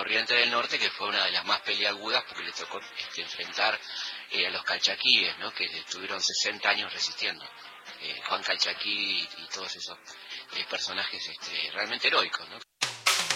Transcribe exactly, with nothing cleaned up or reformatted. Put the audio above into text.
Corrientes del Norte, que fue una de las más peliagudas porque le tocó este, enfrentar eh, a los calchaquíes, ¿no? Que estuvieron sesenta años resistiendo. Eh, Juan Calchaquí y, y todos esos eh, personajes este, realmente heroicos, ¿no?